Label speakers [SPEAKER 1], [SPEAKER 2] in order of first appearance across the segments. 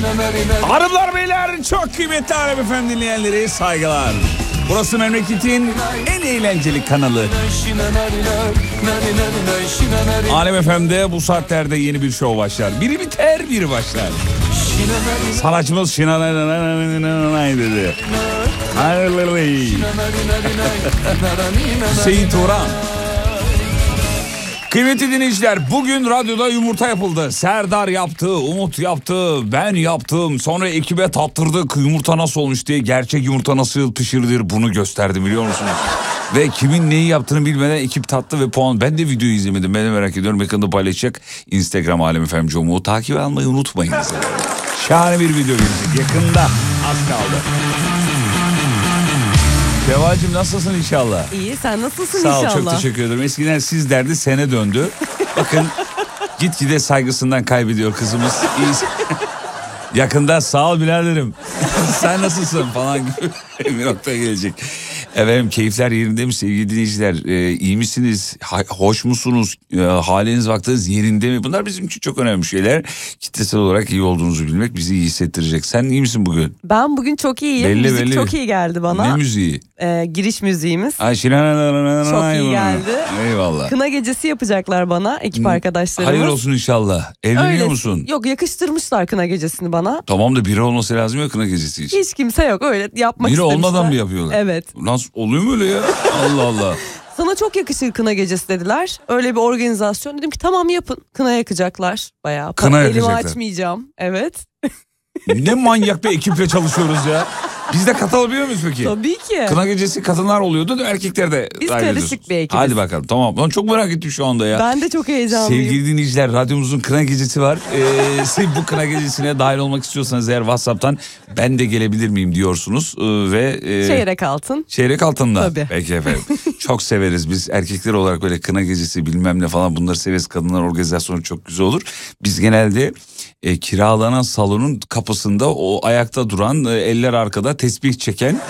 [SPEAKER 1] Hanımlar beyler, çok kıymetli Alem FM dinleyenleri, saygılar. Burası memleketin en eğlenceli kanalı. Alem FM'de bu saatlerde yeni bir show başlar. Biri biter, biri başlar. Sanatçımız Şinanay dedi. Hüseyin Turan. Kıymetli dinleyiciler, bugün radyoda yumurta yapıldı. Serdar yaptı, Umut yaptı, ben yaptım. Sonra ekibe tattırdık yumurta nasıl olmuş diye. Gerçek yumurta nasıl pişirilir bunu gösterdim, biliyor musunuz? Ve kimin neyi yaptığını bilmeden ekip tattı ve puan. Ben de videoyu izlemedim, ben de merak ediyorum. Yakında paylaşacak. Instagram Alem FM Comu takip almayı unutmayın. Şahane bir video gelecek yakında, az kaldı. Şevval'cim nasılsın inşallah?
[SPEAKER 2] İyi, sen nasılsın
[SPEAKER 1] inşallah?
[SPEAKER 2] inşallah?
[SPEAKER 1] Sağ ol, çok teşekkür ederim. Eskiden siz derdi, sene döndü. Bakın gitgide saygısından kaybediyor kızımız. Yakında sağ ol biraderim. Sen nasılsın falan gibi bir noktaya gelecek. Efendim, keyifler yerinde mi sevgili dinleyiciler? İyi misiniz? Hoş musunuz? Haliniz vaktiniz yerinde mi? Bunlar bizim için çok önemli şeyler. Kitlesel olarak iyi olduğunuzu bilmek bizi iyi hissettirecek. Sen iyi misin bugün?
[SPEAKER 2] Ben bugün çok iyiyim.
[SPEAKER 1] Belli,
[SPEAKER 2] Müzik çok iyi geldi bana.
[SPEAKER 1] Ne müziği?
[SPEAKER 2] Giriş müziğimiz.
[SPEAKER 1] Ay,
[SPEAKER 2] çok iyi geldi.
[SPEAKER 1] Eyvallah.
[SPEAKER 2] Kına gecesi yapacaklar bana ekip arkadaşlarımız.
[SPEAKER 1] Hayır olsun inşallah. Evleniyor
[SPEAKER 2] Öyle,
[SPEAKER 1] musun?
[SPEAKER 2] Yok, yakıştırmışlar kına gecesini bana.
[SPEAKER 1] Tamam da biri olması lazım ya kına gecesi için.
[SPEAKER 2] Hiç kimse yok, öyle yapmak
[SPEAKER 1] Biri
[SPEAKER 2] istemişler.
[SPEAKER 1] olmadan mı yapıyorlar?
[SPEAKER 2] Evet.
[SPEAKER 1] Nasıl oluyor mu öyle ya? Allah Allah.
[SPEAKER 2] Sana çok yakışır kına gecesi dediler. Öyle bir organizasyon. Dedim ki tamam, yapın. Kına yakacaklar bayağı.
[SPEAKER 1] Kına
[SPEAKER 2] Elimi
[SPEAKER 1] yakacaklar.
[SPEAKER 2] açmayacağım. Evet.
[SPEAKER 1] Ne manyak bir ekiple çalışıyoruz ya. Biz de katılabiliyor muyuz peki?
[SPEAKER 2] Tabii ki.
[SPEAKER 1] Kına gecesi kadınlar oluyordu da erkekler de
[SPEAKER 2] Biz
[SPEAKER 1] dahil
[SPEAKER 2] karışık
[SPEAKER 1] ediyorsunuz.
[SPEAKER 2] bir ekibiz.
[SPEAKER 1] Hadi bakalım, tamam. Ben çok merak ettim şu anda ya.
[SPEAKER 2] Ben de çok heyecanlıyım.
[SPEAKER 1] Sevgili dinleyiciler, radyomuzun kına gecesi var. Siz bu kına gecesine dahil olmak istiyorsanız eğer WhatsApp'tan ben de gelebilir miyim diyorsunuz. Ve
[SPEAKER 2] Çeyrek altın.
[SPEAKER 1] Çeyrek altında.
[SPEAKER 2] Tabii.
[SPEAKER 1] Peki efendim. Çok severiz biz erkekler olarak, böyle kına gecesi bilmem ne falan, bunları severiz. Kadınlar organizasyonu çok güzel olur. Biz genelde kiralanan salonun kapısında o ayakta duran, eller arkada tesbih çeken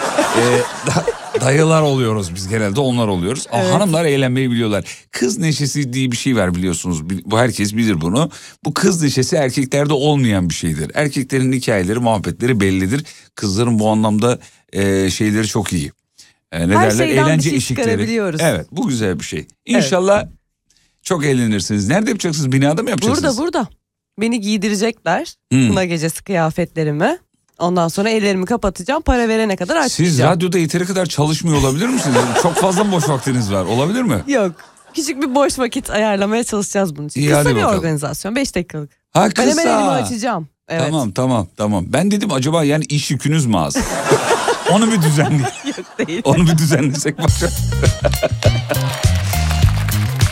[SPEAKER 1] dayılar oluyoruz biz, genelde onlar oluyoruz.
[SPEAKER 2] Evet.
[SPEAKER 1] Hanımlar eğlenmeyi biliyorlar. Kız neşesi diye bir şey var, biliyorsunuz. Bu, herkes bilir bunu. Bu kız neşesi erkeklerde olmayan bir şeydir. Erkeklerin hikayeleri, muhabbetleri bellidir. Kızların bu anlamda şeyleri çok iyi. Ne
[SPEAKER 2] Her
[SPEAKER 1] derler?
[SPEAKER 2] şeyden
[SPEAKER 1] Eğlence
[SPEAKER 2] bir şey
[SPEAKER 1] eşikleri.
[SPEAKER 2] çıkarabiliyoruz.
[SPEAKER 1] Evet, bu güzel bir şey. İnşallah çok eğlenirsiniz. Nerede yapacaksınız? Binada mı yapacaksınız?
[SPEAKER 2] Burada. Beni giydirecekler. Kına gecesi kıyafetlerimi. Ondan sonra ellerimi kapatacağım. Para verene kadar açmayacağım.
[SPEAKER 1] Siz radyoda yeteri kadar çalışmıyor olabilir misiniz? Çok fazla mı boş vaktiniz var? Olabilir mi?
[SPEAKER 2] Yok. Küçük bir boş vakit ayarlamaya çalışacağız bunun için.
[SPEAKER 1] İyi,
[SPEAKER 2] Kısa
[SPEAKER 1] hadi
[SPEAKER 2] bir
[SPEAKER 1] bakalım.
[SPEAKER 2] organizasyon. 5 dakikalık.
[SPEAKER 1] Ha,
[SPEAKER 2] Ben
[SPEAKER 1] kısa.
[SPEAKER 2] hemen elimi açacağım. Evet.
[SPEAKER 1] Tamam. Ben dedim acaba yani iş yükünüz mü az? Onu bir düzenleyin.
[SPEAKER 2] Yok, değil.
[SPEAKER 1] Onu bir düzenlesek başa.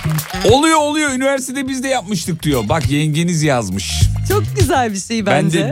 [SPEAKER 1] Oluyor. Üniversitede biz de yapmıştık diyor. Bak, yengeniz yazmış.
[SPEAKER 2] Çok güzel bir şey bence.
[SPEAKER 1] Ben de